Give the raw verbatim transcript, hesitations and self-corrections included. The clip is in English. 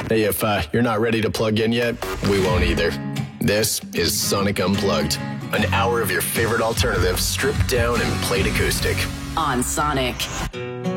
Hey, if uh, you're not ready to plug in yet, we won't either. This is Sonic Unplugged, an hour of your favorite alternative stripped down and played acoustic. On Sonic.